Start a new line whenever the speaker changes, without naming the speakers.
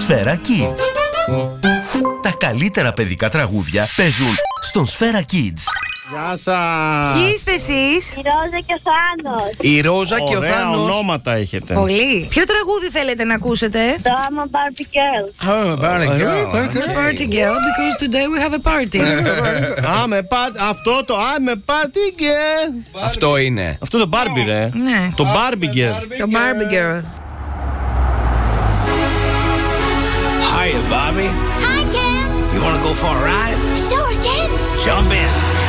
Σφαίρα Kids. Τα καλύτερα παιδικά τραγούδια παίζουν στον Σφαίρα Kids.
Γεια σας!
Ποιοι είστε εσείς?
Η Ρόζα και ο Θάνος.
Η Ρόζα και ο
Ωραία
Θάνος.
ονόματα έχετε.
Πολύ. Ποιο τραγούδι θέλετε να ακούσετε?
Το I'm a Barbie Girl.
Oh, Barbie girl.
Party girl, because today we have a party.
Αυτό το I'm a party girl.
Αυτό είναι.
Αυτό το Barbie ρε.
Ναι.
Το Barbie girl.
Το Barbie girl.
Hiya, Bobby.
Hi, Ken.
You want to go for a ride?
Sure, Ken.
Jump in.